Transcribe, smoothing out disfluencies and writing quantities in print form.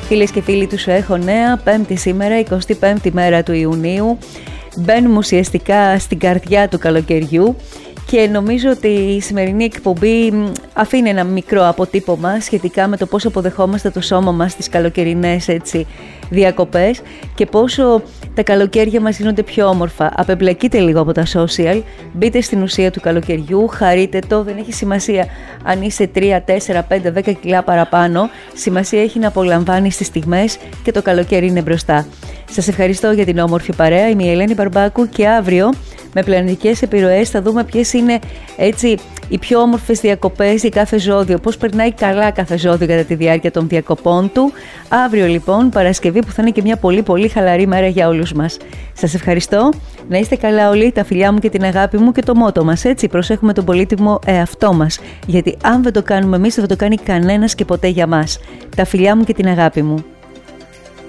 Φίλες και φίλοι, τους έχω νέα. Πέμπτη σήμερα, 25η μέρα του Ιουνίου. Μπαίνουμε ουσιαστικά στην καρδιά του καλοκαιριού και νομίζω ότι η σημερινή εκπομπή αφήνει ένα μικρό αποτύπωμα σχετικά με το πώς αποδεχόμαστε το σώμα μας στις καλοκαιρινές διακοπές και πόσο τα καλοκαίρια μας γίνονται πιο όμορφα. Απεμπλακείτε λίγο από τα social, μπείτε στην ουσία του καλοκαιριού, χαρείτε το, δεν έχει σημασία αν είσαι 3, 4, 5, 10 κιλά παραπάνω, σημασία έχει να απολαμβάνεις τις στιγμές και το καλοκαίρι είναι μπροστά. Σας ευχαριστώ για την όμορφη παρέα, είμαι η Ελένη Μπαρμπάκου και αύριο με πλανητικές επιρροές θα δούμε ποιες είναι έτσι οι πιο όμορφες διακοπές για κάθε ζώδιο, πώς περνάει καλά κάθε ζώδιο κατά τη διάρκεια των διακοπών του. Αύριο λοιπόν, Παρασκευή, που θα είναι και μια πολύ πολύ χαλαρή μέρα για όλους μας. Σας ευχαριστώ, να είστε καλά όλοι, τα φιλιά μου και την αγάπη μου και το μότο μας, έτσι, προσέχουμε τον πολύτιμο εαυτό μας, γιατί αν δεν το κάνουμε εμείς δεν θα το κάνει κανένας και ποτέ για μας. Τα φιλιά μου και την αγάπη μου.